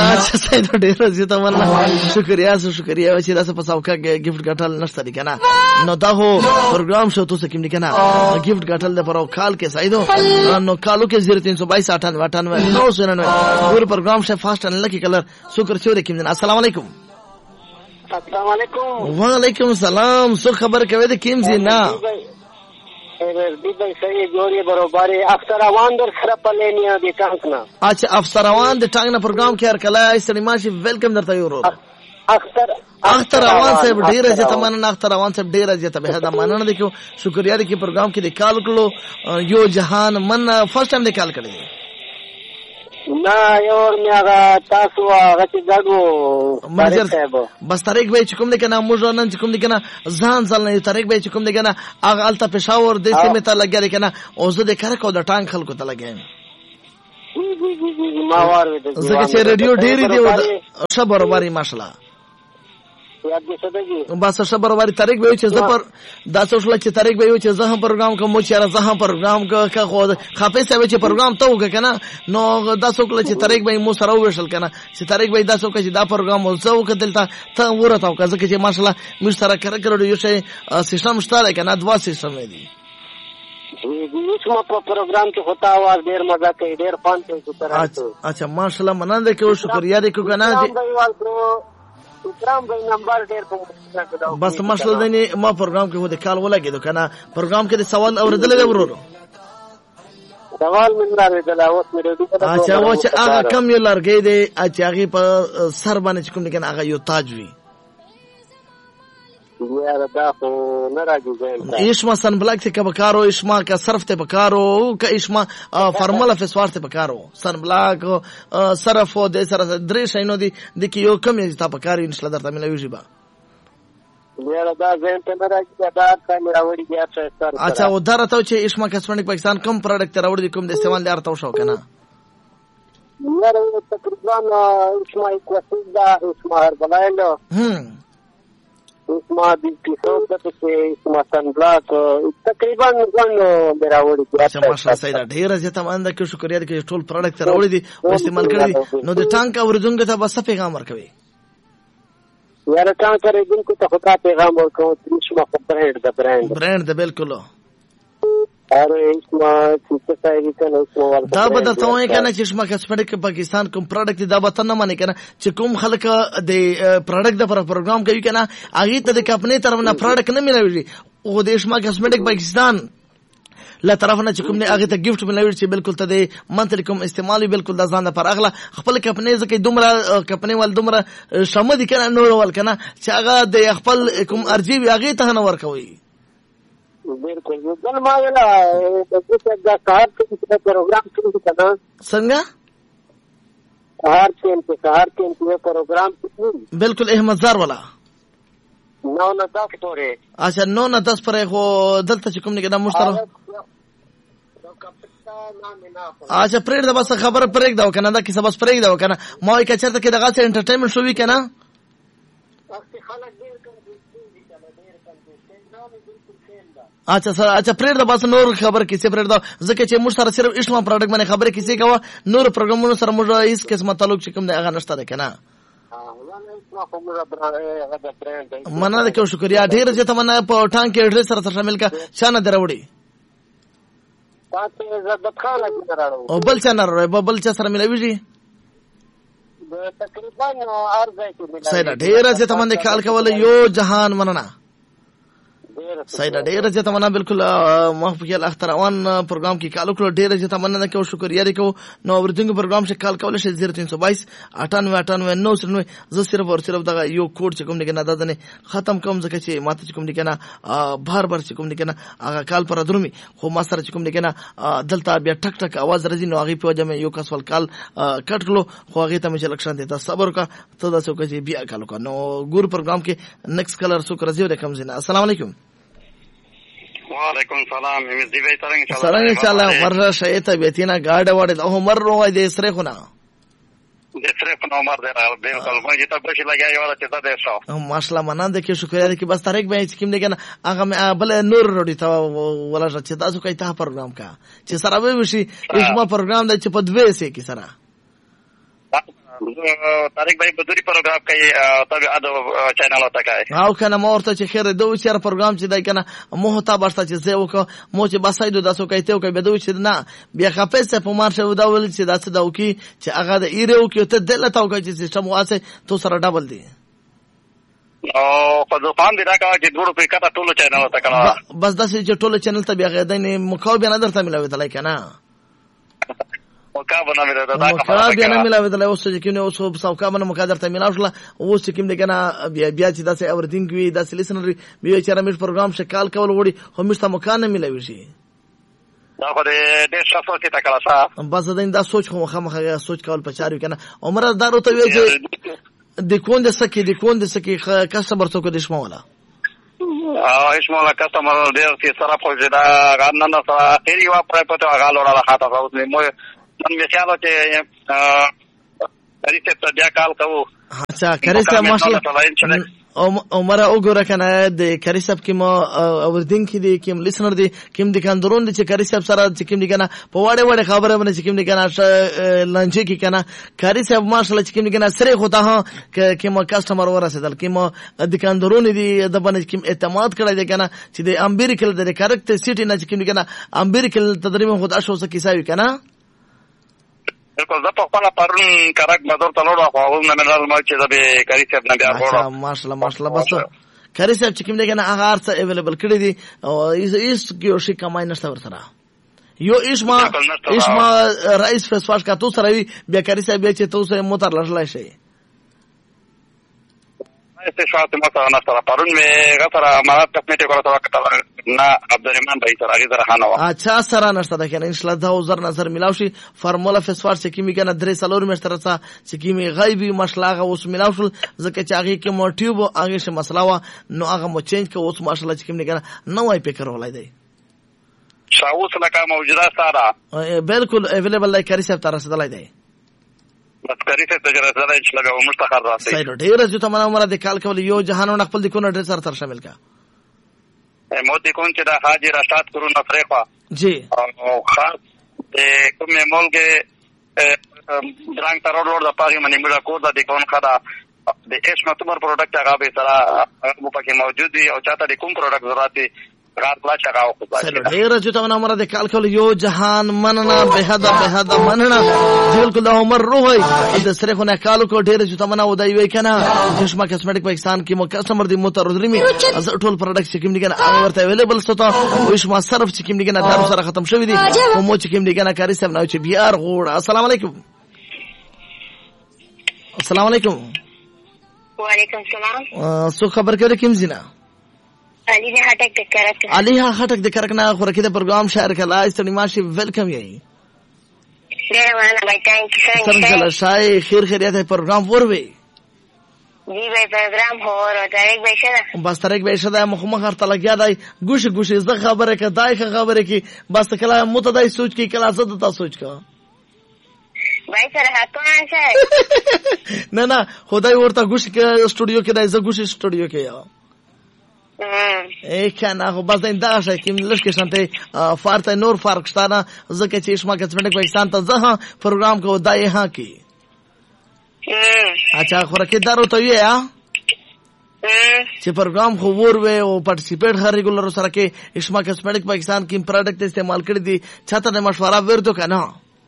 اچھا سید ډیر زیاته مننه شکریا چې تاسو په ساوکا ګفت ګټل نشته دي کنه نو دا هو پروګرام شو تاسو کوم دي کنه ګفت ګټل د پرو کال کې سایدو نو کالو کې 0322 نو سنن پورا پروګرام شه فاست ان لکی کلر شکر چوره کوم السلام علیکم السلام علیکم وعلیکم السلام سو خبر کوي د کیم زینا دی بھائی صحیح جوړي برابر افسر روان در سره پلینیا دي ټانک نه اچھا افسر روان د ټانک نه پروګرام کې هر کله سړی ویلکم درته یو ورو اختر روان صاحب ډیر عزت مننه اختر روان صاحب ډیر عزت به دا مننه دي کو شکریا دي کې پروګرام کې د کال کړو یو جهان من فرست ټایم د کال کړی نه یو میاغه تاسو هغه چې دغه ماجر بس طریق به کوم دي کنه موږ نن کوم دي کنه ځان ځل نه طریق به کوم دي کنه هغه الته پېښور د سیمه ته لګی کنه او زه د کار کو د ټانک خلکو ته لګیم ما واره د زه چې رادیو ډیری دی او صبر واري ماشاءالله یاد دې سدګي بس صبر واري طریق به چې زه پر دا سوشل چې طریق به چې زه هم پروګرام کوم چې زه هم پروګرام کا خو خپې سوي چې پروګرام ته وګ کنه نو دا سوکل چې طریق به مو سره وشل کنه چې طریق به دا سوکل چې دا پروګرام وزو کدل ته ورته او کزه چې ماشاءالله مش سره کړو یو شی سیستم شته کنه دوا سیستم دی اسمه په پروګرام کې ہوتا आवाज ډیر مزه کوي ډیر فن کوي اچھا ماشاءالله مننه کوي شکریا دې کو کنه بس ماشاءالله دې ما پروګرام کې هو د کال ولګیدو کنه پروګرام کې د سوال اوریدل دی ورورو سوال من راځي اوس مې ډېر اچھا و چې هغه کم یو لرګي دی چې هغه په سر باندې کوم دي کنه هغه یو تاج وی یاره دا خو نه راځي ایشما سن بلاک ته کبکارو ایشما کا صرف ته بکارو کا ایشما فارمولا فسوار ته بکارو سن بلاک صرف او د سره درې شینو دي د کی یو کم یې تا بکارو ان شاء الله درته ملوي جيبا یاره دا زين ته نه راځي دا کیمرا وړي بیا څه اچھا و درته چې ایشما کسمنټ پاکستان کم پروډکټ راوړي کوم د استعمال لري ارته شو کنه یاره تقریبا ایشما کوڅه دا ایشما هر بلایلو اسما دي کیسو ته اسما سن بلاک تقریبا څنګه میراوړي اچھا ماشاءالله سید ډیر زیاته مانده کې شکریا دې کې ټول پروډکټ راوړي دي او استعمال کړی نو د ټانک اوردونګ ته بس پیغام ورکوي یاره ټانک اوردونګ ته خطا پیغام ورکوي اسما برانډ د بالکل اره اسما چې څه کنه اسما دا به درته وایي کنه چې اسما کسمټ پاکستان کوم پروډکټ دا به تنه مانی کنه چې کوم خلک د پروډکټ د پروګرام کوي کنه هغه ته د خپل طرف نه پروډکټ نه ملوي او د اسما کسمټ پاکستان لا طرف نه چې کوم نه هغه ته گیفت ملوي چې بالکل ته د منتل کوم استعمالي بالکل د ځان پر اغله خپل خپل ځکه دومره خپل ول دومره شمه دي کنه نور ول کنه چې هغه د خپل کوم ارجی هغه ته نه ورکوي بالکل بل ما ویلا د کار کې پروګرام شروع کړه څنګه هر کې پروګرام بالکل احمد زار والا 9-10 پورې اچھا 9-10 پورې خو دلته چې کوم نه کېدا مشترک اچھا پرېږ دا بس خبره پرېږ دا کنه دا کیسه بس پرېږ دا کنه ما یې کچرته کې دغه څه انټرټینمنت شو وی کنه اچھا پرېږ دا بس نور خبر کیسه پرېږ دا ځکه چې موږ سره صرف اسلام پروډکټ باندې خبره کیسه کوه نور پروګرامونو سره موږ هیڅ قسمه تعلق چې کوم نه هغه نشته ده کنه مننه ده کې شکریا ډیر زه ته مننه په ټانک کې ډیر سره شامل کا شانه دروړي تاسو عزت خان راځو او بل څه نه راوي بل څه سره ملويږي تقریبا ارزه کې ملوي سید ډیر زه ته مننه کال کول یو جهان مننه سید ډیر زه ته مننه بالکل محفوظ اختروان پروګرام کې کال کول ډیر زه ته مننه کې شکریا دې کو نو ورځنګ پروګرام چې کال کول شي 0322 98 زه صرف اور صرف دغه یو کوډ چې کوم نه کنه دا نه ختم کوم ځکه چې ماته چې کوم نه کنه بار چې کوم نه کنه هغه کال پر درومي خو ما سره چې کوم نه کنه دلته بیا ټک ټک आवाज راځي نو هغه په وجه مې یو کس ول کال کټ کړو خو هغه ته مې لکشن دي تاسو صبر کا ته دا څه کوي بیا کال کو نو ګور پروګرام کې نیکست کلر سو راځي د کم زنه السلام علیکم وعلیکم السلام همز دی به څنګه ان شاء الله ورته شایته بیتینا گاډه وړه او عمر روای دې سره خو نه د سره په عمر دی بالکل مې ته بشي لګای ولا چې دا ده شو ماشاءالله مننه ده کې شکریا ده کې بس طریق به چې کوم دغه هغه بل نور وروړي ته ولا چې تاسو کوي ته پروګرام کا چې سره به وشي اسما پروګرام د چې په دوه سه کې سره طارق بھائی بدوري پروګرام کوي تبع ادو چینل وتا کوي او کنه ما ورته چې خیر دوی چیر پروګرام چې دای کنه مو ته باشته چې زه وک مو چې بسایدو داسو کوي ته کوي بدوي چې نه بیا خپسه په مارشه ودا ول چې داسه دا وکي چې هغه د ایرو کې ته دلته وکړي چې سیستم واسه تو سره ډبل دی او په ځوان دي راکا چې دوړو په کته ټولو چینل وتا کنه بس داسې چې ټولو چینل ته بیا غدای مکو بیا نه درته ملاوي دلای کنه موقع بنا مله دا موقع بیا نه ملاوي دلای اوس چې کینه اوس څوکا باندې موقع درته ملاوله اوس چې کیم دی کنه بیا چې داسې اوردینګ وی داسې لیسنر بیا چې رمیش پروګرام شکل کول وړي همیشه موقع نه ملاوي شي دا خو دې شاسو کې تکړه بس دا سوچ خو مخه سوچ کول پچاري کنه عمر دارو ته وی چې د کوند سکی کسبر څوک د شموله شموله کسبر ډیر چې سره پوجي دا غنن سره اخیری وا پر پته غالو را خاطه اوس مو نن مثال چې ریسپټ بیا کال کوو اچھا کریسه ماشاءالله عمر وګوره کنه د کریسب کې ما اوردین کې دي کوم لیسنر دي کوم د کاندرون دي چې کریسب سره چې کوم دي کنه په وړه خبره باندې چې کوم دي کنه لنچ کې کنه کریسب ماشاءالله چې کوم دي کنه سره خدا ها کې ما کسٹمر ورسېدل کې ما د کاندرون دي د باندې کوم اعتماد کړی دي کنه چې د امریکل د کریکټ سټی نه چې کوم دي کنه امریکل تدریم خدا شو څه کیسه کنه بالکل زه په خپل پرون کرک مدور ته لوړ خو نه منل ما چې د کاری صاحب نه بیا وروړم ماشاءالله بس کاری صاحب چې کوم دی کنه هغه ارڅ اویلیبل کړی دي او ایس کیو شي کمای نشته ورته یو اسما رئیس فسواش کا تو سره بیا کاری صاحب چې تو سه موټر لړلای شي este شاته ماته نه سره پرون می غفر امارات کمیټه کوله توکل نه عبدالرحمن بھائی سره هغه درخانه وا اچھا سره نشته ده کنه ان شاء الله 2000 نظر ملاو شي فرمولا فسوار چې کیمی کنه درې سالور مشتر څه چې کیمی غیبی مشلاغه اوس ملاو شل ځکه چې هغه کې موټیو هغه شه مسله وا نو هغه مو چینج کو اوس ماشاءالله چې کیمی کنه نو وای فکر ولای دی شاوس لکه موجوده سره بالکل اویلیبل لای کری صاحب تر رسیدلای دی مسکری ته تجربه زده ان شاء الله مستخر راسي سایډ ډیر چې تمنا عمره د کال کول یو جهانونه خپل د کونه ډیر سره تر شامل کا موتی کون چې د حاجی راشد کورونه افریقا جی او خاص کوم مول کې درنګ تر ورور د پاغي منی موږ کو د کون خدا د اسمه تمر پروډکټ هغه به سره مو پکې موجود دي او چاته د کوم پروډکټ ضرورت دي ډیر چې تمنا عمره د کال کول یو جهان مننا بهدا مننا بالکل د عمر روحي د سره خو نه کالو کو ډیر چې تمنا ودای وای کنه چشمه کسمټیک پاکستان کې مو کسٹمر دی متردرمي از ټول پروډکټ چې کوم دي کنه هغه ورته اویلیبل ستا او شما صرف چې کوم دي کنه دا سره ختم شوی دي او مو چې کوم دي کنه کاری سم نو چې بیا غوړ السلام علیکم السلام علیکم وعلیکم السلام سو خبر کړه کوم زینا علی نه هټک د کرک علی ها هټک د کرک نه خورکې د پروګرام شهر کلا استنی ماشي ویلکم یې ډیر مننه بای تانک یو څنګه شای خیر خیریت پروګرام وروي جی بای پروګرام هو طارق بای شه بس طارق بای شه مخمخ هر تلګیا دی ګوش زه خبره کې دای خبره کې بس کله متدای سوچ کې کله زده تا سوچ کا بای سره هاتون شه نه خدای ورته ګوش کې سټوډیو کې دای زه ګوش سټوډیو کې یا کنه خو بس دا شي کوم لږ شانته فارته نور فرق شته ځکه چې اسما کسمټیک پاکستان ته ځه پروګرام کو دای ها کی اچھا خورکه دارو ته یا چې پروګرام خو وروي او پارټیسیپیټ هر ریګولر سره کې اسما کسمټیک پاکستان کې پروډکټ استعمال کړی دي چاته د مشوره ورته کنه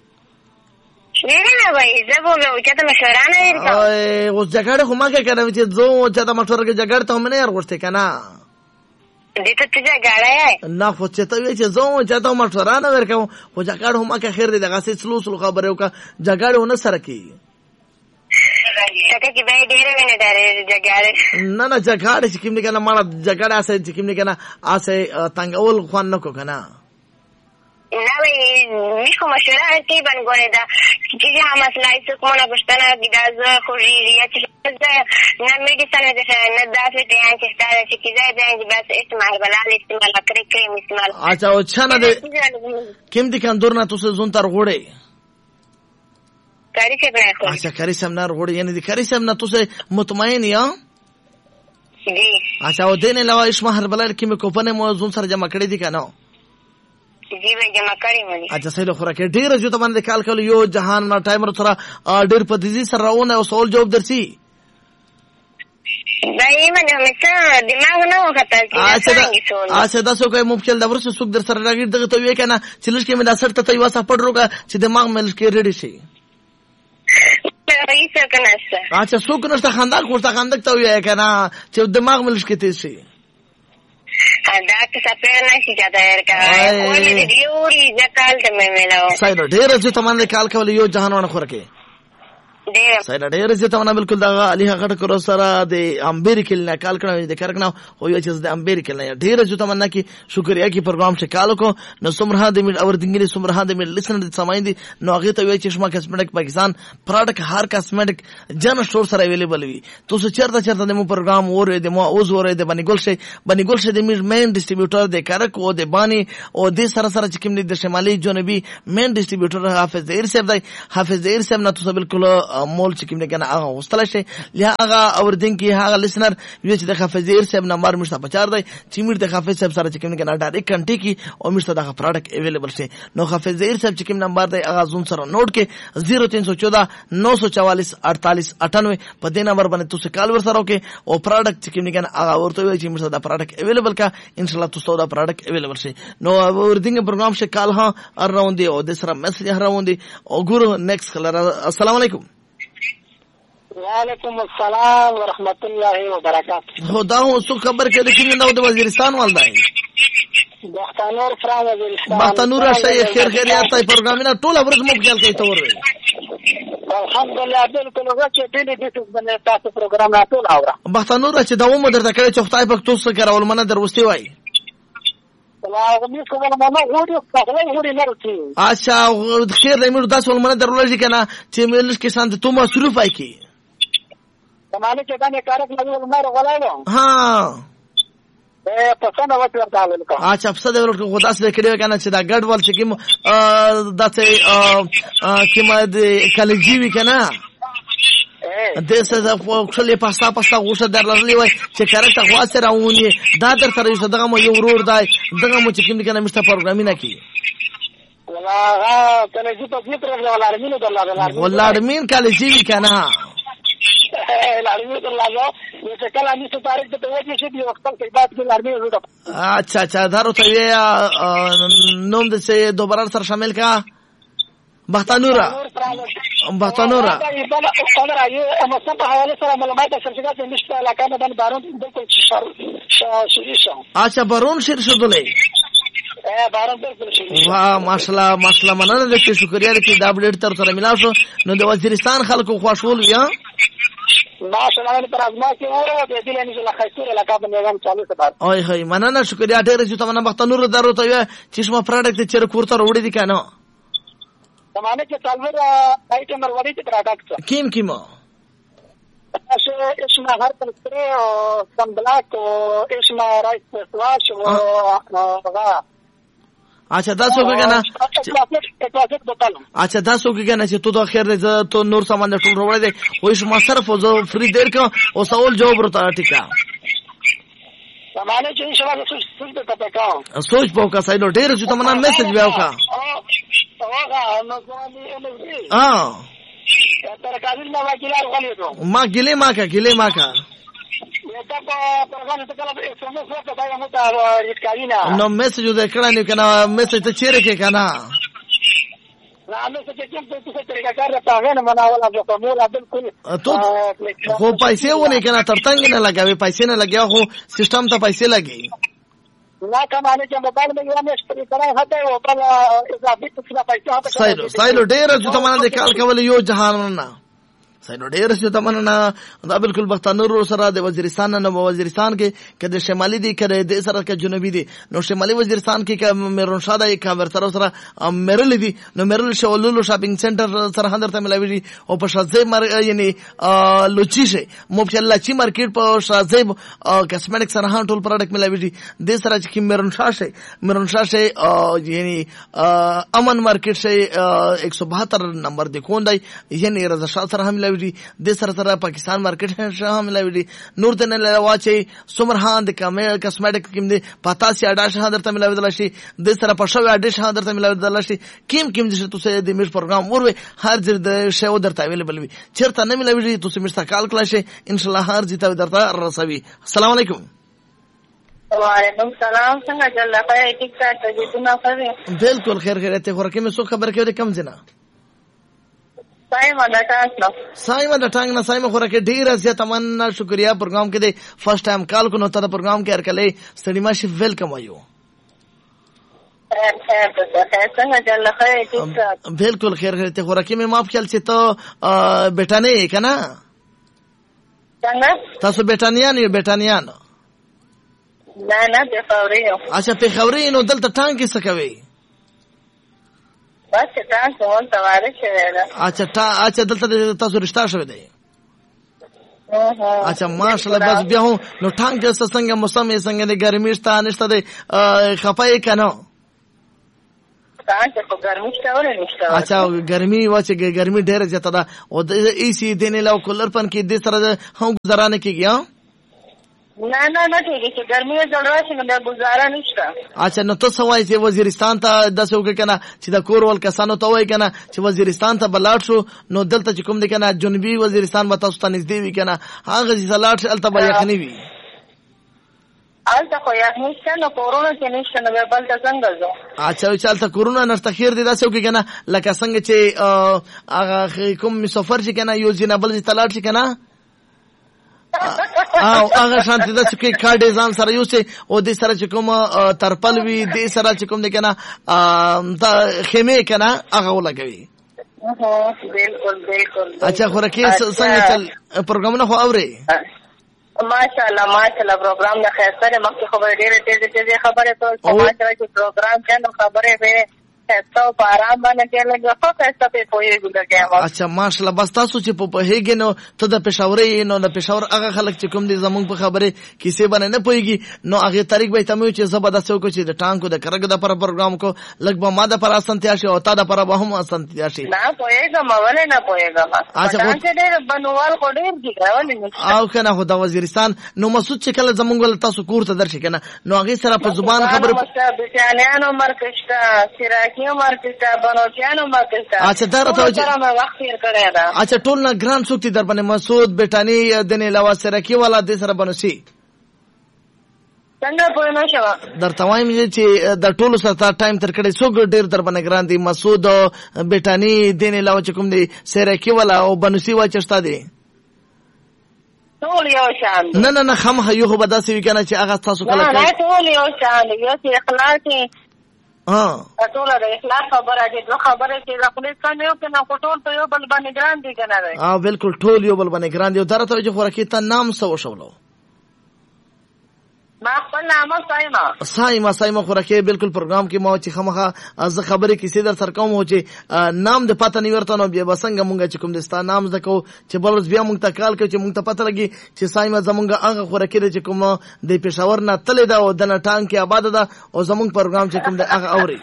نه وای زبو مې چاته مشوره نه ورته اوس جګړه خو ما کې کړم چې زه چاته مشوره کې جګړه ته مې نه ورغوښته کنه دې ته جګړه نه خو چې ته وی چې زه چاته مشوره نه ورکوم خو جګړه هم کې خیر دې دغه سلسله خبره وکړه جګړه ونه سره کی څنګه کې به ډېر ونه درې جګړه نه جګړه چې کوم نه کنه ما جګړه اسه چې کوم نه کنه اسه تنگول خوان نه کو کنه نه وای میخو مشوره کی بنګونه دا چې هم مسلای څه کومه پښتنه کیداز خو ریه چې نه میډیسن نه داسې ته چې ستاره چې کیځای دی بس استعمال استعمال کریم استعمال اچھا او چانه دې کوم دي کاندور نه تاسو زون تر غوړې کاری څه بنه خو اچھا کاری سم نه غوړې یعنی دې کاری سم نه تاسو مطمئن یا جی اچھا او دین علاوه اسما هر بلر کې مې کوپنه مو زون سره جمع کړې دي کنه جی به جمع کړی مې. اچھا صحیح خوراک ډیر جو ته باندې کال کول یو جهان ما ټایمر سره ډیر په دې سره راونه او سوال جواب درسي دا یې باندې همیشه دماغ نه وخته چې اچھا دا څه کوي ممکن دا ورسره څوک در سره راګیر دغه ته وی کنه چې لږ کې مې دا سر ته یو څه پړروګه چې دماغ مې لږ کې ریډي شي. اچھا څوک نشته خندق ورته خندق ته وی کنه چې دماغ مې لږ کې تیز شي. دا که سپیر نشي چاته ورکا کولی دیوري ځکال ته مې ملاو. صحیح ډیر چې تمانه کال کول یو جهانونه خوراکه صحیح ډیر چې تمانه بالکل دا علي هغه کړو سره د امریکا نه کال کړو د کارکنه خو یو چې د امریکا نه ډیر چې تمانه کی شکریا کی پروګرام سے کال کو نو سمره د میډ اور دنګری سمره د میډ لسنر د سماین دي نو هغه ته وی چې شما کاسمیټک پاکستان پروډکټ هر کاسمیټک جن سٹور سره اویلیبل وي تو څه چرته د مو پروګرام اور د مو اوز اور د بنګول شه د میډ مین ډسټریبیوټر د کارک او د بانی او د سره چې کوم د شمالي جنوبي مین ډسټریبیوټر حافظ زهیر صاحب دی. حافظ زهیر صاحب نه تو بالکل مول چې کوم نه کنه هغه واستل شي له هغه اور دین کې هغه لسنر وی چې د حافظ زهیر صاحب نمبر مشته 50 دی چې میډ د حافظ صاحب سره چې کوم نه کنه ډایرکټ کنټي کې او مشته د پروډکټ اویلیبل شي. نو حافظ زهیر صاحب چې کوم نمبر دی هغه زون سره نوٹ کې 0314 944 48 98 په دې نمبر باندې تاسو کال ور سره وکي او پروډکټ چې کوم نه کنه هغه ورته وی چې مشته د پروډکټ اویلیبل کا ان شاء الله تاسو دا پروډکټ اویلیبل شي. نو اور دین پروګرام سے کال ها اراوند دی او د سره میسج اراوند دی او ګورو نیکسٹ کلر. السلام علیکم. وعلیکم السلام ورحمت الله وبرکاته. خدا هو څو خبر کړي چې نو د وزیرستان والدای بختانور فرام وزیرستان بختانور شای خیریات تای پروګرامینه ټول ورځ مو خیال کوي تور وي الحمدلله بالکل وکړه چې دې باندې تاسو پروګرام نه ټول اورا بختانور چې دا عمر درته کړي چې خدای پاک تاسو سره ول منه دروستي وای. اچھا خیر دی موږ تاسو ول منه درولږي کنه چې ملش کې سانت تو مصروف آی کی زمانه چې باندې کارک لګول مر غلاړو ها پسنه وکړه. اچھا پسنه ورکړه خدا سره کړي کنه چې دا ګډ ول چې کوم دته کیمه د کالجی وی کنه دسه د خپل پاستا غوښه درلرلې وای چې کارته خاصه راونی دا در سره یو دغه مو یو ورور دی دغه مو چې کوم کنه مشته پروګرامینه کی والله کنه چې په فکر ولارمینو درلرلې ولارمین کالجی کنه اچھا دارو ته نوم د څه دوباره سره شامل کا بختانورا بختانورا اچھا بارون شیر شدلې واه ماشاءالله ماشاءالله مننه د شکریا چې دا اپډیټ تر سره ملاو شو. نو د وزیرستان خلکو خوشحال یا ماشاءالله پر ازما کې اوره د دې نه له خیسور علاقه باندې نظام چالو ته بعد اوه هي مننه شکریا ډېر چې تمنه بختانور درو ته چې شما پروډکټ چیرې کوړه وروړي دي کنه زمانه کې څلور آیټم وروړي دي پروډکټ کیما اسمها هر تلسري او سن بلاک او اسمها رايس فواش او اچھا دا څوک کنه اچھا دا څوک کنه چې تو د خیر دې ته نور سامان د ټول وروړي دي وې شما صرف او فری دیر کو او سوال جواب ورته ټیکا زمانه چې ان شاء الله سوچ ته پکاو سوچ پوکا سایډ ډیر چې تمنا میسج بیا وکا ما ګلې ما کا نو میسج دې کړه نه کنه میسج ته چیرې کې کنه تو خو پیسې ونه کنه ترڅنګ نه لګاوي پیسې نه لګیا خو سیستم ته پیسې لګي لا کمانه چې موبایل مې یو مشتري کړای هته او بل اضافي څه پیسې سایلو ډېر چې تمانه د کال کول یو جهان نه سایلو ډېر چې تمانه دا بالکل بختانور سره د وزیرستان نه وزیرستان کې کده شمالي دي کده د سره کې جنوبي دي نو شمالي وزیرستان کې میرون شاده یک ورته سره مرل دي نو مرل شولولو شاپینګ سنټر سره هندرته ملاوي او په شازه یعنی لوچی شي مفت لچی مارکیټ په شازه کاسمیټک سره هان ټول پروډکټ ملاوي دي د سره چې میرون شاشه یعنی امن مارکیټ شي 172 نمبر د کوندای یعنی رضا شاه سره هم ملاوي د سره سره پاکستان مارکیټ شه ملاوي نور ته نه واچي سمرهان د کاسمیټک کیم دي پاتاسي اډا شه درته ملاوي دل شي د سره پښو اډا شه درته ملاوي دل شي کیم چې تاسو د میش پروګرام ورو هر ځل د شو درته اویلیبل وي چیرته نه ملاوي تاسو میشته کال کلا شي ان شاء الله هر ځای ته درته رسوي. السلام علیکم. وعلیکم السلام. څنګه چل رہا ہے؟ ٹھیک ٹھاک ہے جی. تم خیر؟ بالکل خیر خیریت ہے. خورکه مې سو خبر کړې کم جنا سایما د ټانګ نه سایما خورکه ډیر زیات مننه شکریا پروګرام کې د فرست ټایم کال کو نو ته پروګرام کې ارکلې سړیما شي ویلکم ایو. خیر څنګه چل رہا ہے؟ ٹھیک ٹھاک. بالکل خیر خیریت ہے. خورکه مې معاف کړل چې ته بیٹا نه کنا څنګه تاسو بیٹانیان نه پیښوري یو. اچھا پیښوري نو دلته ټانګ کې څه کوي؟ بس ټانګ کوم تواره شوی ده. اچھا دلته تاسو رشتہ شوی دی. اچھا ماشاءالله. بس بیا نو ټانګ کې څنګه موسم یې څنګه دی؟ ګرمي شته نشته دی؟ خپای کنه څنګه کو ګرمي شته ولې نشته؟ اچھا ګرمي واچې ګرمي ډیره زیاته ده او د ای سی دینه له کولر پن کې د سره هم گزارانه کیږي. نه ٹھیک ہے. گرمی میں چل رہا ہے گزارا نشتا. اچھا نو تو سوای چې وزیرستان ته داسې وکړه کنه چې د کور ول کسانو ته وای کنه چې وزیرستان ته بلاټ شو نو دلته چې کوم دی کنه جنوبي وزیرستان به تاسو ته نږدې وي کنه هغه چې لاټ الته به یخنی وي. الته خو یخنی نشته نو کورونا کې نشته نو بل ته څنګه ځو. اچھا چې الته کورونا نشته خیر دی داسې وکړه کنه لکه څنګه چې هغه کوم مسافر چې کنه یو جنابل چې تلاټ شي کنه او هغه شانتي د څخه کارډ ځان سره یو سه او د سره چې کوم ترپل وی د سره چې کوم د کنه د خیمه کنه هغه ولګوي. بالکل. اچھا خورکه څنګه چل پروګرامونه خو اوري؟ ماشاءالله پروګرام نه خیر سره مخکې خبره ډېره خبره ته ماشاءالله چې پروګرام چنه خبره به تو آرام باندې کې لګا خو څه په پوهې ګلګا. اچھا ماشاءالله. بس تاسو چې په هیګ نو ته د پېښوري نو د پېښور هغه خلک چې کوم دي زمونږ په خبره کیسه باندې نه پويږي نو هغه طریق به تمو چې زبردست کو چې د ټانکو د کرګ د پر پروګرام کو لګ به ماده پر اسانتیا شي او تا د پر به هم اسانتیا شي. نه پوهېږم ولې نه پوهېږم. اچھا ډېر بنوال کو ډېر دي ولې نه او کنه خو د وزیرستان نو مسعود چې کله زمونږ ول تاسو کور ته درشي کنه نو هغه سره په زبان خبره بچانیانو مرکشتا سراکیو مرکشتا بنوچانو مرکشتا. اچھا درته وخت تیر کړی دا. اچھا ټول نه ګران څوک دي در باندې مسعود بیٹانی دنه علاوه سراکی والا د سره بنوسی څنګه پوه نه شو درته وایم چې د ټولو سره ټایم تر کړي څوک ډیر در باندې ګران دي مسعود بیٹانی دنه علاوه کوم دي سراکی والا او بنوسی وا چشتا دي ټول یو شان. نه خامخ یو خو بداسې وی کنه چې هغه تاسو کله نه ټول یو شان یو چې اخلاقي ټول د اخلاق خبره دي دوه خبره چې د خپل څنګه یو کنه ټول ته یو بل باندې ګران دي کنه. بالکل ټول یو بل باندې ګران دي. او درته چې خورکه ته نام سو شولو ما خپل نام سایما خورکه بالکل پروګرام کې مو چې خامخه از خبره کې سیدر سر کوم او چې نام د پته نه ورته نو بیا بسنګ مونږ چې کوم دستا نام زکو چې بل ورځ بیا مونږ ته کال کوي چې مونږ ته پته لګي چې سایما زمونږ هغه خورکه چې کوم د پېښور نه تلې دا او د نټان کې آباد ده او زمونږ پروګرام چې کوم د هغه اوري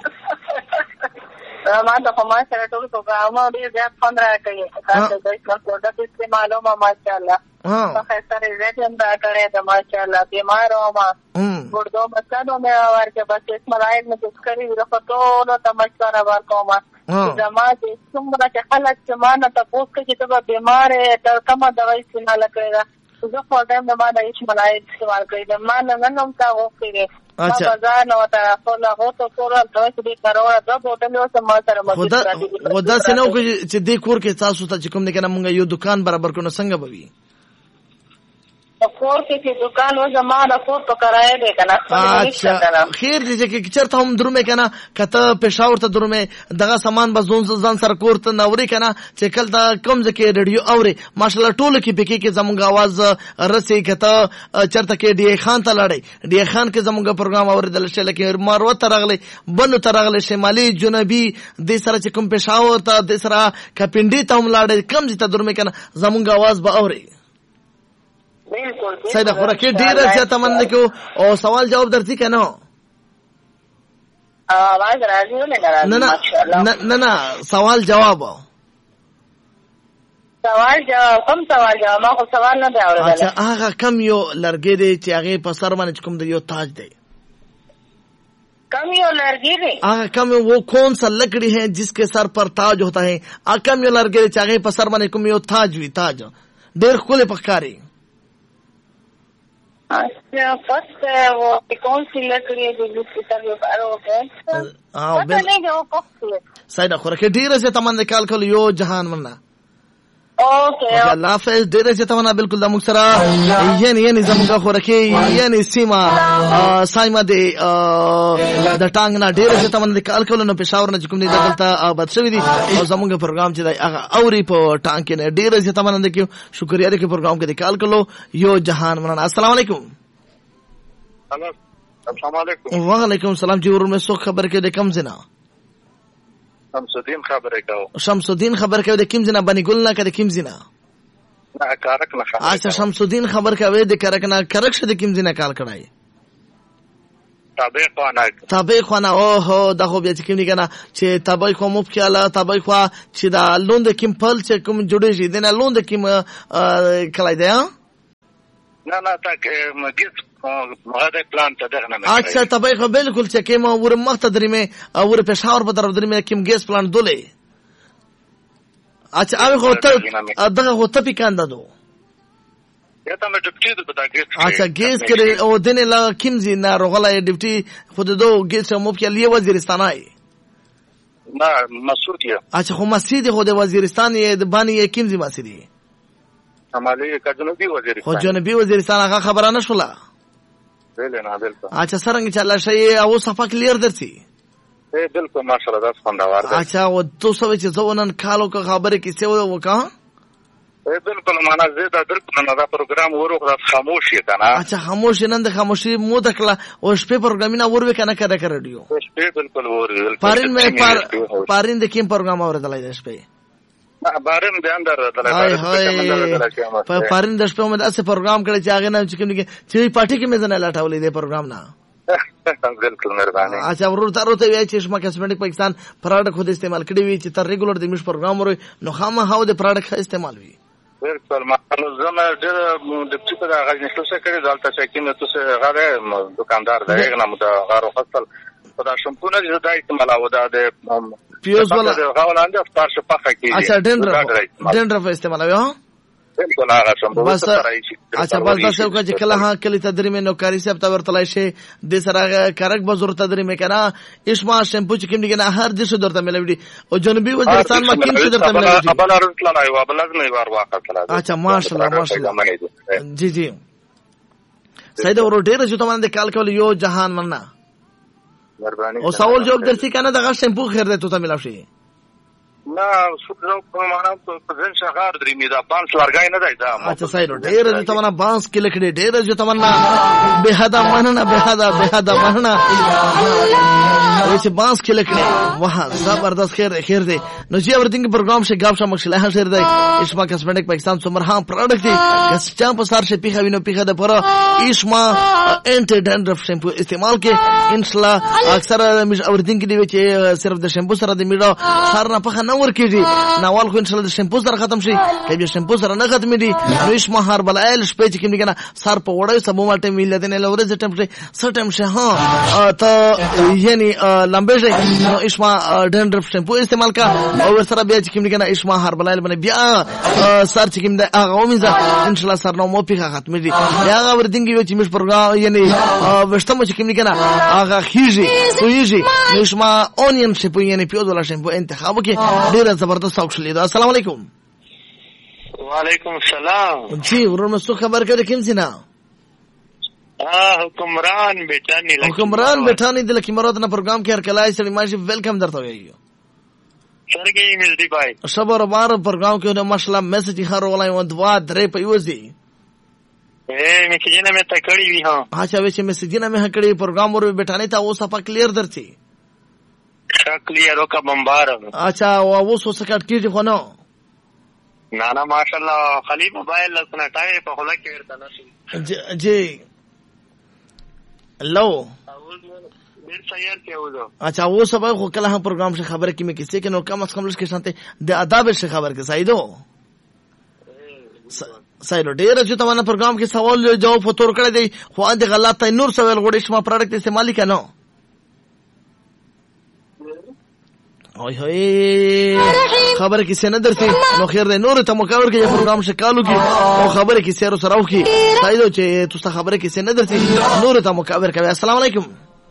ما ته کومه سره ټول پروګرام ډیر زیات خوند راکړي. تاسو د اسلام پروډکټ استعمالو ما ماشاءالله په خسر زیاتم دا کړی د ماشاءالله بیمار او ما ګردو مسادو مې ورکه بس اسم راځي نو څکري ورخته ته مشوره ورکوم زما د څومره چې خلک چې ما نه تاسو کې چې ته بیمار ته کومه دوايي استعمال کړی زه خو دې ما د هیڅ ملای استعمال کړی ما نه نوم تا وکړي. اچھا بازار نو تا خلا هو ته کورل ته دې کارونه د بوتل او سم سره مزه خدا سينو چې دې کور کې تاسو ته کوم نه کنه مونږ یو دکان برابر کړو څنګه بوي کور کې دکان و زمانہ کور په کرایه دی کنه. اچھا خیر دې چې چرته هم درومه کنه کته پېښور ته درومه دغه سامان به ځان سره کور ته نوري کنه چې کله دا کم ځکه ریډیو اوري ماشاءالله ټول کې پکې کې زموږ आवाज رسي کته چرته کې ډي خان ته لړې ډي خان کې زموږ پروګرام اوریدل شي لکه مارو ته راغلي بنو ته راغلي شمالي جنوبي د سره چې کوم پېښور ته د سره کپنډي ته هم لاړې کم ځته درومه کنه زموږ आवाज به اوري. بالکل سیدا خورکه ډیره زیاته مننه کو او سوال جواب درځي کنه आवाज راځي نه ماشاءالله نه سوال جواب سوال جواب کوم سوال جواب ما خو سوال نه دی اورېدلی. اچھا هغه کم یو لرګی دی چې هغې په سر باندې کوم د یو تاج دی؟ کم یو لرګی دی؟ هغه کم وہ کون سا لکڑی ہے جس کے سر پر تاج ہوتا ہے؟ هغه کم یو لرګی دی چې هغې په سر باندې کوم یو تاج وي، تاج ډېر ښکلی په ښکاري. اچھا پس وہ کون سی لکڑی ہے جو جس کے سر پر ہوتا ہے؟ پتہ نہیں کہ وہ کون سی ہے. سایده خورکې ډېره زیاته مننه کال کولو یو جهان مننه. اوکې الله حافظ. ډېره زیاته مننه بالکل د موږ سره یعنې زموږ خورکې یعنې سیمه سایمه د ټانګ نه ډېره زیاته مننه کال کولو. نو پېښور نه چې کوم دی دلته آباد شوي دي او زموږ پروګرام چې دی هغه اوري په ټانګ کې نه ډېره زیاته مننه کوي. شکریه دی کې پروګرام کې د کال کولو یو جهان مننه. السلام علیکم. السلام علیکم. وعلیکم السلام. جی ورور مې څوک خبر کې د کم ځنه؟ شمسالدین خبرې کوم. شمسالدین خبر کوي د کوم ځنه؟ بني ګل نه که د کوم ځنه؟ نه کارک نه خبرې. اچھا شمسالدین خبر کوي د کارک نه. کارک شه د کوم ځنه کال کړای؟ تابع خانه. تابع خانه. اوه دا خو بیا چې کوم دی کنه چې تابع خو مو کېاله تابع خو چې دا لوند کوم پل چې کوم جوړېږي د نه لوند کوم کلای دی. نه نه تک مګیس مغاده پلان ته دغه نه. اچھا تابع خو بالکل چې کوم ور مخ ته درې مې ور پېښور په طرف درې مې کوم ګیس پلان دولې. اچھا هغه خو ته دغه خو ته پکاندا دو. ته مې ډیپټي د پتا ګیس. اچھا ګیس کړي او دنه لا کیمزي نه روغله ډیپټي خود دو ګیس مو کې لیه وزیرستان آی. نه مسعود یې. اچھا خو مسعود خو د وزیرستان یې د باندې کیمزي مسعود. شمالي جنوبي وزیرستان. خو جنوبي وزیرستان هغه خبره نشوله. نه بالکل. اچھا څنګه چلا شي او صفه کلیر درسي؟ بالکل ماشاءالله دا خوندور ده. اچھا او تو سوي چې زونن کالو کا خبره کیسه وکا؟ بالکل معنا زیاده درکو نه دا پروګرام ورو خاموش کنه. اچھا خاموش نن د خاموشي مو دکلا او شپه پروګرامینه ور وکنه کړه رادیو. شپه بالکل ور. پارین مې پارین د کوم پروګرام اوریدلای دی شپه؟ بارم د اندر دلته په پارین د شپه مې داسې پروګرام کړی چې هغه نه چې پارټي کې مې نه لاټولې دی پروګرام نه. بالکل مهرباني. اچھا ورور تاسو ته وایي چې شما کسمټیک پاکستان پروډکټ خود استعمال کړی وي چې تر ریګولر د مش پروګرام ورو نو خامہ هاو د پروډکټ استعمال وي. بالکل ما زما ډېر د څه په هغه نشو څه کړی دلته چې کینه تاسو هغه دکاندار دی هغه نه مو دا غارو خپل خدا شمپونه دې دای استعمال او دا د پیوز والا غاولانده افطار شپه کې. اچھا ډنډر استعمال وي. ها بالکل هغه شمپو بس. اچھا بس دا څه چې کله ها کلی تدری مې نوکاری صاحب ته ورتلای شي د سره کارک به ضرورت تدری مې کنه اسما شیمپو چې کوم دي کنه هر دې څه درته ملوي او جنوبي وزیرستان ما کوم څه درته ملوي. خبر ارتل نه یو بل لازم یې واقع. اچھا ماشاءالله جی جی سید ورو ډیر چې تمن د کال کول یو جهان مننه مهرباني. او سوال جواب درته کنه دغه شیمپو خیر دې ته ملوي شي. نه شکر کوم معنا په ځین شغار درې می دا بانس لارګای نه دی دا. اچھا سایډ ډیر چې تمنا بانس کې لکړي ډیر چې تمنا به حدا مننه به حدا مننه چې بانس کې لکړي واه زبردست خیر دی. نو چې اورتنګ پروګرام شه غاب شمک شله هر دی اسما کسمټیک پاکستان څومره هم پروډکټ دی کس چا په سر شه پیخه وینو پیخه د پر اسما انټي ډنډرف شیمپو استعمال کې ان شاء الله اکثر مش اورتنګ دی چې صرف د شیمپو سره د میډو سر نه پخه ور کېږي ناوال خو ان شاء الله د شیمپو سره ختم شي کله شیمپو سره نه ختم دي نوش مهار بلایل شپې چې کوم دي کنه سر په وړای سبو ماټه میل دنه لورې د ټم سټم شه ها ته یعنی لمبه شي نو اسما ډنډرف شیمپو استعمال کا او سره بیا چې کوم دي کنه اسما هار بلایل باندې بیا سر چې کوم دي هغه ومنځه ان شاء الله سر نو مو پیخه ختم دي هغه ورتنګي چې مش پروګرام یعنی وشتم چې کوم دي کنه هغه خيږي نو اسما اونین شیمپو یعنی پیوز ولا شیمپو انتخاب کې ډیر زبردست اوښ لیدو. السلام علیکم. وعلیکم السلام. جی ورور مسو خبر کړه کوم څه نه؟ حکمران بیٹانی د لکی مراد نه پروګرام کې هر کلای سړي ماشي ویلکم درته ویو. سرګي ملدي بھائی. صبر بار پروګرام کې نو ماشاءالله میسج هر ولای و دوا درې په یوزي. میسجونه مې تکړی وی ها. اچھا وې میسجونه مې کړی پروګرام ور بیٹانی ته او صفه کلیر درتي. کلیر وکا بمبار. اچھا او سو سکټ کیږي خو نو. نه ماشاءالله خلیل موبایل لسنه ټای په خلا کې ورته نشي. جی لو اچھا وہ سب خو کله هم پروګرام شه خبره کې مې کیسه کې نو کم از کم لږ کې شانته د آداب شه خبر کې سایدو صحیح ډیر چې تمنا پروګرام کې سوال جواب فطور کړی دی خو د غلط نور سوال غوړې شما پروډکټ استعمالي کنه اوه خبره کې څنګه درته نو خیر دی نور ته مکاور کې پروګرام شکالو کې او خبره کې سیر سره وکي صحیح چې تاسو خبره کې څنګه درته نور ته مکاور کوي السلام علیکم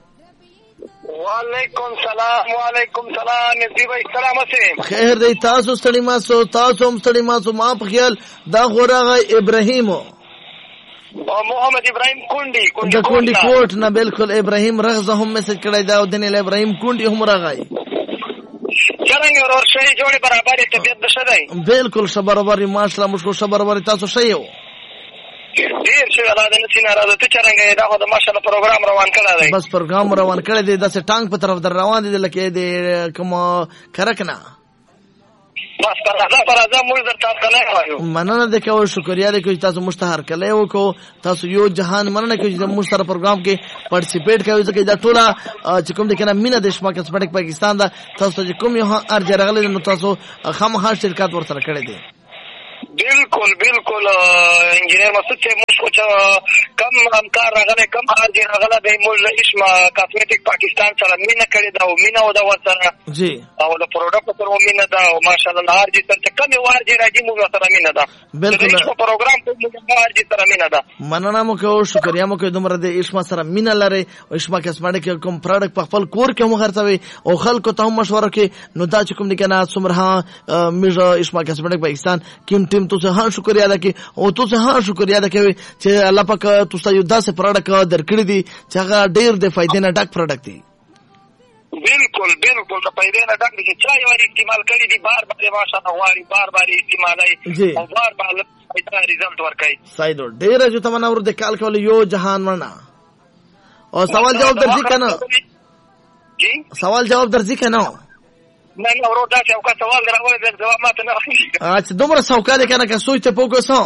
وعلیکم سلام نصیب السلام علیکم خیر دی تاسو ستړي ما سو ما په خیال دا غوړغه ابراهیم او محمد ابراهیم کونډي کوټ نه بالکل ابراهیم رغزه هم میسج کړی دا او دنیل ابراهیم کونډي هم راغی څنګه ورور شي جوړي برابر طبيعت نشه دی بالکل شبربري ماشاءالله مشکو شبربري تاسو شي یو ډیر څه الله دې نسي ناراضه ته څنګه دا خو د ماشاءالله پروګرام روان کړی دی بس پروګرام روان کړی دی د ټانک په طرف در روان دي لکه دې کوم کرکنه بس پر راځه موږ درته کله وایو مننه د کوم شکریا دې کوي تاسو مستحر کله وکړو تاسو یو جهان مننه کوي چې موږ سره پروګرام کې پارټیسیپیټ کوي ځکه دا ټوله چې کوم د کنه مینه د شما کسمټک پاکستان دا تاسو چې کوم یو ارجرغله نو تاسو خامخا شرکت ورسره کړی دی بالکل انجینیر مسعود سے مشکو کم همکار راغله کم ارجی راغله د مول اسما کاسمیټک پاکستان سره مینا کړی دا او مینا او دا ورسره جی او د پروډکټ سره مینا دا او ماشاءالله ارجی څنګه کم ورجی راځي موږ سره مینا دا بالکل د پروګرام په موږ ارجی سره مینا دا مننه مو کو شکریا مو کو دومره د اسما سره مینا لري او اسما کاسمیټک کوم پروډکټ په خپل کور کې مو خرڅوي او خلکو ته هم مشوره کې نو دا چې کوم د کنه سمره میجا اسما کاسمیټک پاکستان کیم ټیم تاسو ها شکریا ده کې او تاسو ها شکریا ده کې چې الله پاک تاسو یو داسې پروډکټ درکړی دي چې هغه ډیر د فائدې نه ډک پروډکټ دی بالکل د فائدې نه ډک دي چې چا یې استعمال کړی دي بار ماشاءالله غواړي بار استعمالای او بار فائدہ رزلټ ورکړي صحیح ډیر چې تمنا ور د کال کول یو جهان مرنا او سوال جواب درځي کنه جی سوال جواب درځي کنه نه ورو دا چې اوقات سوال دراغله د جواب ماته نه راځي اچھا دومره سوکا دي کنه که سوچ ته پوکوسو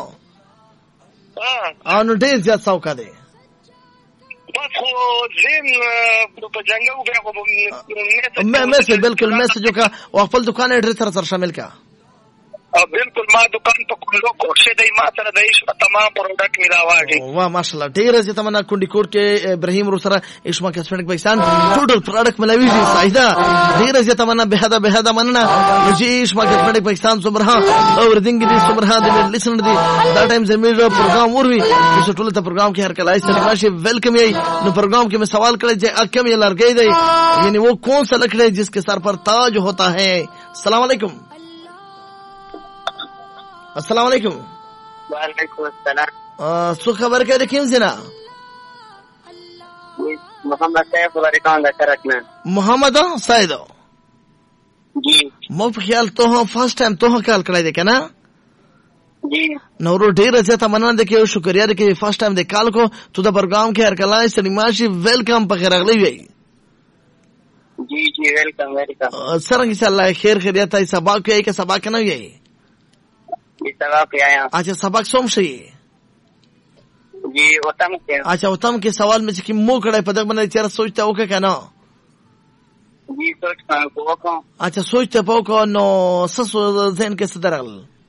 نو ډیر زیات سوکا دي بس خو زين په جنگو بیا خو میسج بالکل میسج کا او خپل دکان ایډریس سره شامل کا بالکل ما دکان په کولو کوښښ دی ما سره د ایشما تمام پروډکټ ملاواږي واه ماشاءالله ډیر زه تمنا کونډي کوټ کې ابراهیم رو سره ایشما کاسمیټک پاکستان ټوټل پروډکټ ملاويږي سایدا ډیر زه تمنا به دا مننه چې ایشما کاسمیټک پاکستان صبرها او ردنګ دي صبرها د لیسن دي دا ټایم زمير پروګرام وروي چې ټول ته پروګرام کې هر کله ایسه راشي ویلکم یې نو پروګرام کې میں سوال کړی چې اکم یې لړګي دی یعنی وہ کون سا لکڑی جس کے سر پر تاج ہوتا ہے السلام علیکم السلام علیکم وعلیکم السلام سو خبر کړه کوم زنا محمد سیف ورکان دا کرکنا محمد سید جی مو په خیال ته فرست ټایم ته کال کړی دی کنه جی نو ورو ډیر زه تمنا ده کې شکریا ده کې فرست ټایم د کال کو تو د پروګرام کې هر کله سنیماشي ویلکم په خیر اغلی وی جی ویلکم سره ان شاء الله خیریت ای سبا کوي که سبا کنه وی سبق آیا اچھا سبق سوم شي جی وتم کې اچھا وتم کې سوال مې چې مو کړه په دغه باندې چیرې سوچته وکړه کنه جی سوچ کو اچھا سوچته پوکو نو سسو ذهن کې صدرل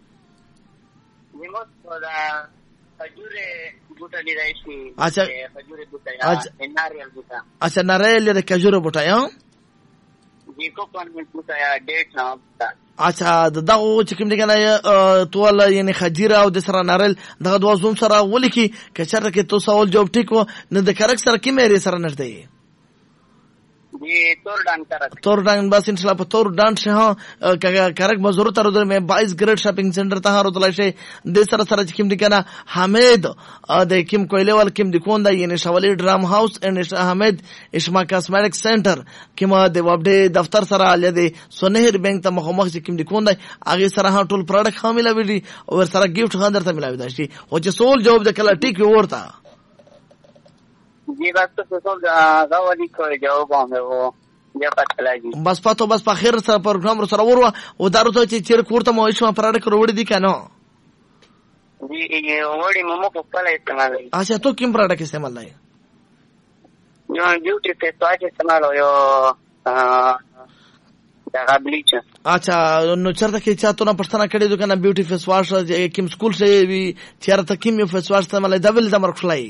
نیمه دا خجوره بوټه دی راشي اچھا خجوره بوټه یا ناریل بوټه اچھا ناریل د کجوره بوټه یا جی کو پن بوټه یا ډیټ نه بوټه اچھا دغه چې کوم دی کنه توله یعنی خجیره او د سره نارل دغه دوا زوم سره ولیکي که چېرته کې تو سوال جواب ټیکو نه د کرک سره کې مې سره نشته جی تور ډان بس ان شاء الله په تور ډان شه کرک مزور تر در میں 22 گریډ شاپینګ سنټر ته هارو تلای شي د سره سره چې کوم دی کنه حمید د کوم کویلې ول کوم دی کون دی یعنی شوالي ډرام هاوس اند حمید اشما کاسمیټک سنټر کما د وبډه دفتر سره لدی سونهر بانک ته مخامخ چې کوم دی کون دی هغه سره ټول پروډکټ خامله وی او سره گیفت خاندر ته ملاوي داشتي او چې سوال جواب د کله ټیک ورته جی بس تو سب غوړي کوي جواب هغه بیا پاتې لګي بس پاتو بس په خیر سره پروګرام سره ورو او دارو ته چې چیر کوړه مو ایشما پراډک وروړي دي کنه جی وړي مو په خپل استعمال اچھا تو کوم پراډک استعمال لای یو بیوټي ته تاج استعمال یو دا بلیچ. اچھا نو چرته کې چاته نه پښتنه کړې دو کنه بیوټي فیس واش کوم سکول سے وی چیرته کوم فیس واش ته مله دبل د مرخلای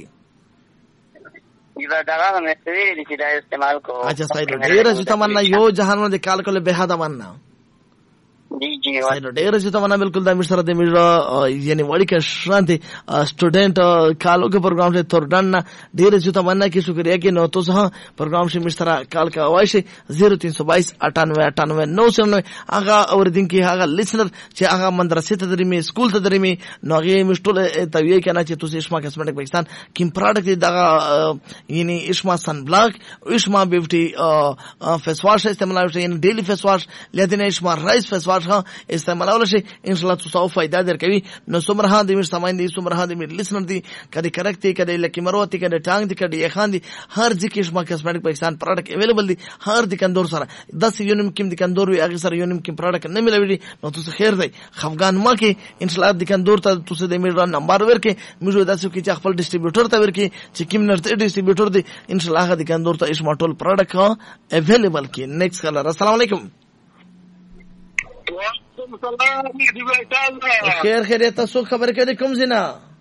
دا مې ویلي چې دا استعمال کو. اچھا صحیح ډیر چې تمنا یو جهان د کال کله به هدا مننه جی صحیح ډیر چې تمنا بالکل د امیر سره د امیر یعنی وړي کې شانتي سټوډنټ کالو کې پروګرام سے تردن ډیر چې تمنا کې شکریا کې نو تاسو پروګرام سے امیر سره کال کا وایشه 0322989999 هغه اوردین کې هغه لیسنر چې هغه مدرسې ته درې می سکول ته درې می نو هغه مشټول ته وی کنه چې تاسو اسما کاسمیټک پاکستان کوم پروډکټ دا یعنی اسما سن بلاک اسما بیوټي فیس واش استعمال یعنی ډیلی فیس واش لدینه اسما رایس فیس واش استعمالول شي ان شاء الله تاسو فائدہ درکوي. نو سمره د میر سامعین دي سمره د میر لیسنر دي کدي کرکټي کدي لکی مروتی کدي ټانګ دي کدي خان دي هر ځکه اسما کاسمیټک پاکستان پروډکټ اویلیبل دي هر دکاندار سره 10 یونیم کې دکاندار وي هغه سره یونیم کې پروډکټ نه ملوي. نو تاسو خیر دی خفغان ما کې ان شاء الله دکاندار ته تاسو د میر نمبر ورکې موږ داسې کې چې خپل ډیسټریبیوټر ته ورکې چې کوم نرته ډیسټریبیوټر دی ان شاء الله دکاندار ته اسما ټول پروډکټ اویلیبل کې. نیکسټ کالر السلام علیکم. خیر خیریت تاسو خبر کړئ کوم زینا